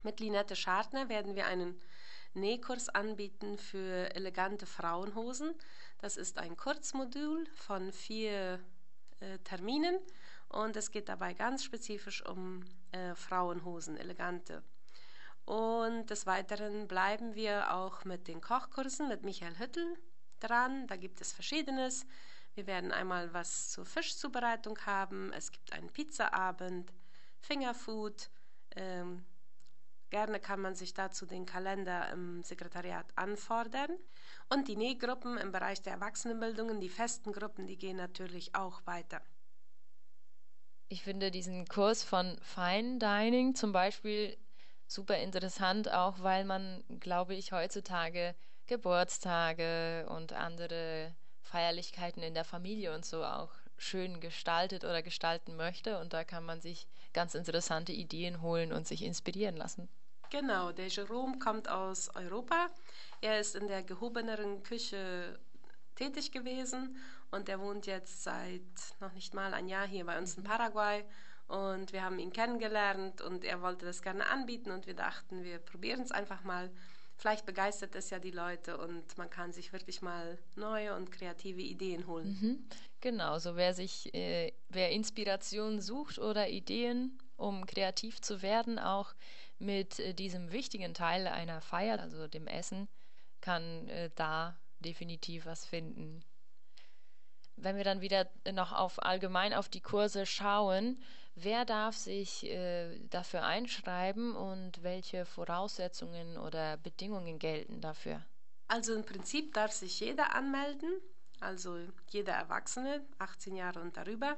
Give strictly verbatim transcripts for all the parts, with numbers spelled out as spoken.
Mit Linette Schartner werden wir einen Nähkurs anbieten für elegante Frauenhosen. Das ist ein Kurzmodul von vier äh, Terminen und es geht dabei ganz spezifisch um äh, Frauenhosen, elegante. Und des Weiteren bleiben wir auch mit den Kochkursen mit Michael Hüttel dran. Da gibt es Verschiedenes. Wir werden einmal was zur Fischzubereitung haben. Es gibt einen Pizzaabend, Fingerfood. Ähm, gerne kann man sich dazu den Kalender im Sekretariat anfordern. Und die Nähgruppen im Bereich der Erwachsenenbildungen, die festen Gruppen, die gehen natürlich auch weiter. Ich finde diesen Kurs von Fine Dining zum Beispiel super interessant, auch weil man, glaube ich, heutzutage Geburtstage und andere Feierlichkeiten in der Familie und so auch schön gestaltet oder gestalten möchte. Und da kann man sich ganz interessante Ideen holen und sich inspirieren lassen. Genau, der Jerome kommt aus Europa. Er ist in der gehobeneren Küche tätig gewesen und er wohnt jetzt seit noch nicht mal ein Jahr hier bei uns in Paraguay und wir haben ihn kennengelernt und er wollte das gerne anbieten und wir dachten, wir probieren es einfach mal. Vielleicht begeistert es ja die Leute und man kann sich wirklich mal neue und kreative Ideen holen. Mhm. Genau, so wer sich, äh, wer Inspiration sucht oder Ideen, um kreativ zu werden, auch mit äh, diesem wichtigen Teil einer Feier, also dem Essen, kann äh, da definitiv was finden. Wenn wir dann wieder noch auf allgemein auf die Kurse schauen, wer darf sich äh, dafür einschreiben und welche Voraussetzungen oder Bedingungen gelten dafür? Also im Prinzip darf sich jeder anmelden, also jeder Erwachsene, achtzehn Jahre und darüber.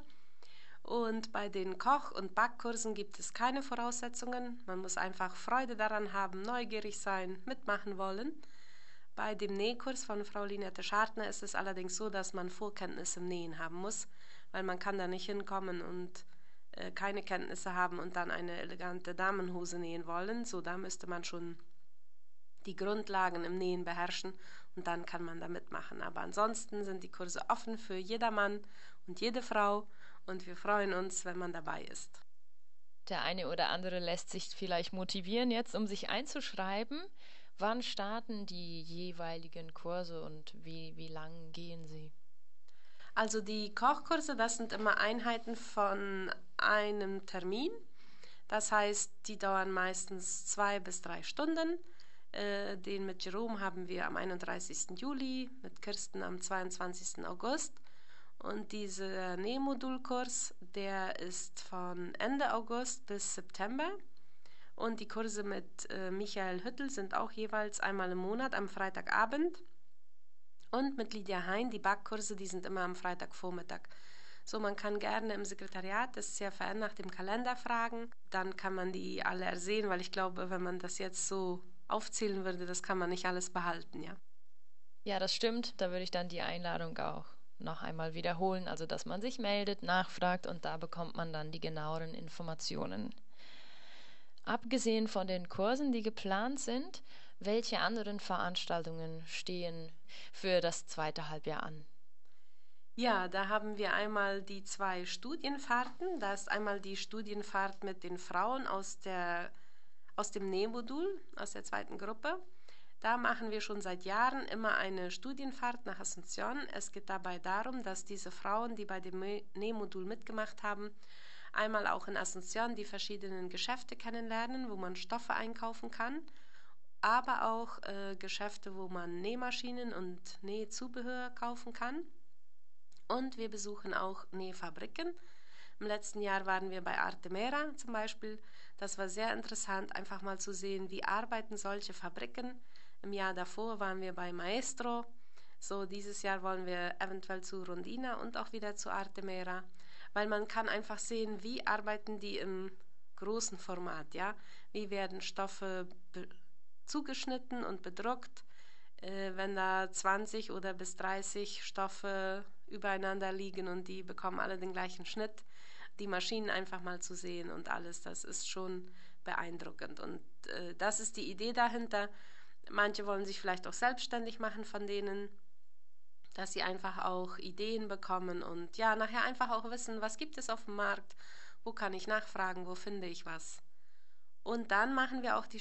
Und bei den Koch- und Backkursen gibt es keine Voraussetzungen. Man muss einfach Freude daran haben, neugierig sein, mitmachen wollen. Bei dem Nähkurs von Frau Linette Schartner ist es allerdings so, dass man Vorkenntnisse im Nähen haben muss, weil man kann da nicht hinkommen und äh, keine Kenntnisse haben und dann eine elegante Damenhose nähen wollen. So, da müsste man schon die Grundlagen im Nähen beherrschen und dann kann man da mitmachen. Aber ansonsten sind die Kurse offen für jedermann und jede Frau und wir freuen uns, wenn man dabei ist. Der eine oder andere lässt sich vielleicht motivieren jetzt, um sich einzuschreiben. Wann starten die jeweiligen Kurse und wie, wie lang gehen sie? Also die Kochkurse, das sind immer Einheiten von einem Termin. Das heißt, die dauern meistens zwei bis drei Stunden. Äh, den mit Jerome haben wir am einunddreißigsten Juli, mit Kirsten am zweiundzwanzigsten August. Und dieser Nähmodulkurs, der ist von Ende August bis September. Und die Kurse mit äh, Michael Hüttel sind auch jeweils einmal im Monat am Freitagabend. Und mit Lydia Hein, die Backkurse, die sind immer am Freitagvormittag. So, man kann gerne im Sekretariat des C F N nach dem Kalender fragen. Dann kann man die alle ersehen, weil ich glaube, wenn man das jetzt so aufzählen würde, das kann man nicht alles behalten, ja. Ja, das stimmt. Da würde ich dann die Einladung auch noch einmal wiederholen, also dass man sich meldet, nachfragt und da bekommt man dann die genaueren Informationen. Abgesehen von den Kursen, die geplant sind, welche anderen Veranstaltungen stehen für das zweite Halbjahr an? Ja, da haben wir einmal die zwei Studienfahrten. Da ist einmal die Studienfahrt mit den Frauen aus der, aus dem Nähmodul, aus der zweiten Gruppe. Da machen wir schon seit Jahren immer eine Studienfahrt nach Asunción. Es geht dabei darum, dass diese Frauen, die bei dem Nähmodul mitgemacht haben, einmal auch in Asunción die verschiedenen Geschäfte kennenlernen, wo man Stoffe einkaufen kann, aber auch äh, Geschäfte, wo man Nähmaschinen und Nähzubehör kaufen kann. Und wir besuchen auch Nähfabriken. Im letzten Jahr waren wir bei Artemera zum Beispiel. Das war sehr interessant, einfach mal zu sehen, wie arbeiten solche Fabriken. Im Jahr davor waren wir bei Maestro. So, dieses Jahr wollen wir eventuell zu Rondina und auch wieder zu Artemera, weil man kann einfach sehen, wie arbeiten die im großen Format, ja? Wie werden Stoffe zugeschnitten und bedruckt? Äh, wenn da zwanzig oder bis dreißig Stoffe übereinander liegen und die bekommen alle den gleichen Schnitt, die Maschinen einfach mal zu sehen und alles, das ist schon beeindruckend. Und äh, das ist die Idee dahinter. Manche wollen sich vielleicht auch selbstständig machen von denen, dass sie einfach auch Ideen bekommen und ja, nachher einfach auch wissen, was gibt es auf dem Markt, wo kann ich nachfragen, wo finde ich was. Und dann machen wir auch die